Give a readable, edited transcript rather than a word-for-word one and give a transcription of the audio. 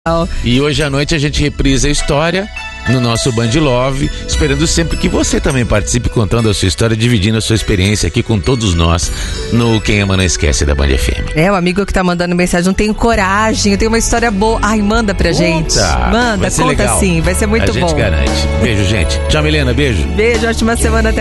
E hoje à noite a gente reprisa a história no nosso Band Love, esperando sempre que você também participe contando a sua história, dividindo a sua experiência aqui com todos nós no Quem Ama Não Esquece da Band FM. O amigo que tá mandando mensagem, não tenho coragem, eu tenho uma história boa. Ai, manda pra gente. Manda, conta legal. sim, vai ser muito bom. A gente garante. Beijo, gente. Tchau, Milena, beijo. Beijo, ótima semana, até